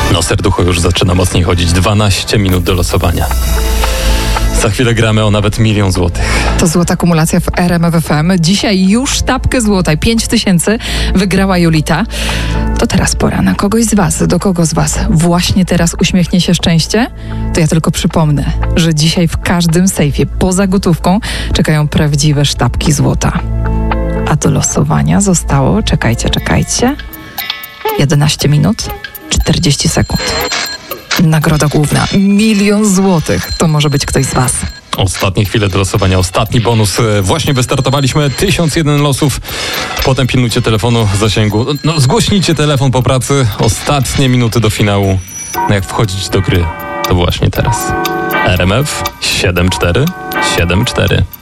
No, serducho już zaczyna mocniej chodzić. 12 minut do losowania. Za chwilę gramy o nawet 1 000 000 złotych. To złota kumulacja w RMF FM. Dzisiaj już sztabkę złota. 5000 wygrała Julita. To teraz pora na kogoś z was. Do kogo z was właśnie teraz uśmiechnie się szczęście? To ja tylko przypomnę, że dzisiaj w każdym sejfie poza gotówką czekają prawdziwe sztabki złota. A do losowania zostało, czekajcie, 11 minut 40 sekund. Nagroda główna 1 000 000 złotych. To może być ktoś z was. Ostatnie chwile do losowania, ostatni bonus. Właśnie wystartowaliśmy, 1001 losów. Potem pilnujcie telefonu zasięgu. No, zgłośnijcie telefon po pracy. Ostatnie minuty do finału. No, jak wchodzić do gry, to właśnie teraz. RMF 7474.